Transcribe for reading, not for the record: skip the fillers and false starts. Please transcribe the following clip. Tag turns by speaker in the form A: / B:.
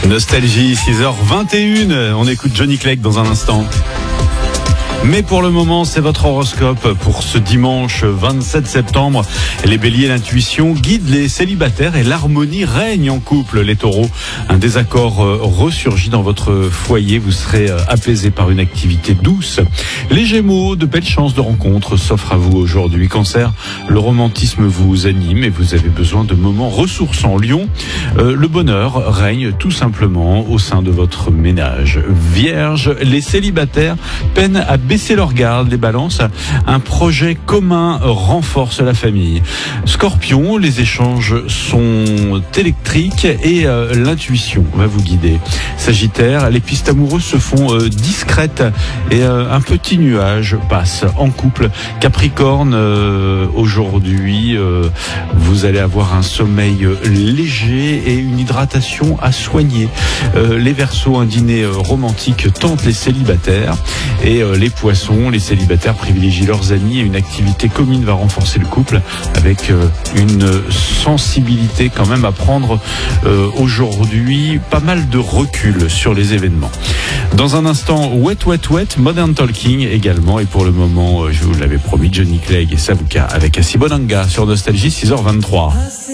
A: Nostalgie, 6h21, on écoute Johnny Clegg dans un instant. Mais pour le moment, c'est votre horoscope pour ce dimanche 27 septembre. Les béliers, l'intuition guide les célibataires et l'harmonie règne en couple. Les taureaux, un désaccord ressurgit dans votre foyer. Vous serez apaisé par une activité douce. Les gémeaux, de belles chances de rencontres s'offrent à vous aujourd'hui. Cancer, le romantisme vous anime et vous avez besoin de moments ressourçants. Lion, le bonheur règne tout simplement au sein de votre ménage. Vierge, les célibataires peinent à baisser leur garde. Les balances, un projet commun renforce la famille. Scorpion, les échanges sont électriques et l'intuition va vous guider. Sagittaire, les pistes amoureuses se font discrètes et un petit nuage passe en couple. Capricorne, aujourd'hui, vous allez avoir un sommeil léger et une hydratation à soigner. Les Verseaux, un dîner romantique tente les célibataires. Et les Poissons, les célibataires privilégient leurs amis et une activité commune va renforcer le couple avec une sensibilité quand même à prendre aujourd'hui, pas mal de recul sur les événements. Dans un instant, Wet Wet Wet, Modern Talking également. Et pour le moment, je vous l'avais promis, Johnny Clegg et Savuka avec Asibonanga sur Nostalgie, 6h23.